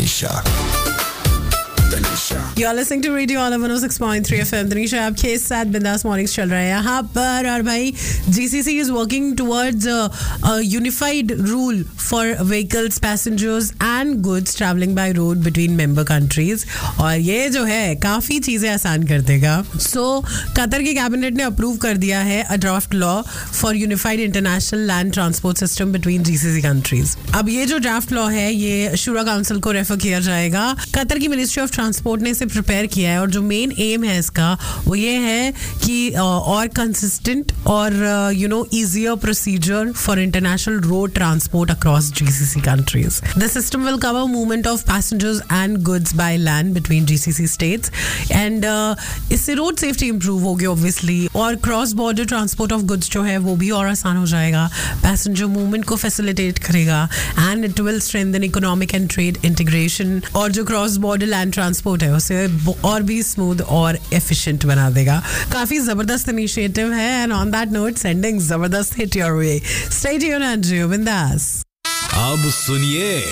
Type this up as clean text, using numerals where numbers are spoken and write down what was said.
Tanisha. You're listening to Radio All 106.3 FM. Tanisha आपके साथ बिंदास मॉर्निंग्स चल रहा है यहाँ पर. और भाई GCC is working towards a unified rule for vehicles, passengers and goods traveling by road between member countries. और ये जो है काफ़ी चीज़ें आसान कर देगा. So कतर की कैबिनेट ने अप्रूव कर दिया है a draft law for unified international land transport system between GCC countries. अब ये जो ड्राफ्ट लॉ है ये शूरा काउंसिल को रेफर किया जाएगा. कतर की मिनिस्ट्री ऑफ ट्रांसपोर्ट ने इसे प्रिपेयर किया है और जो मेन एम है इसका वो ये है कि और कंसिस्टेंट और easier procedure for international road transport across GCC countries. The system will cover movement of passengers and goods by land between GCC states and इससे रोड सेफ्टी इंप्रूव होगी ऑब्वियसली और cross border transport of goods जो है वो भी और आसान हो जाएगा. पैसेंजर मूवमेंट को फैसिलिटेट करेगा and it will strengthen economic and trade integration और जो क्रॉस बॉर्डर लैंड ट्रांसपोर्ट है उसे और भी स्मूथ और एफिशिएंट बना देगा. काफी जबरदस्त इनिशिएटिव है and on that note sending जबरदस्त hit your way. Stay tuned and बिंदास. अब सुनिए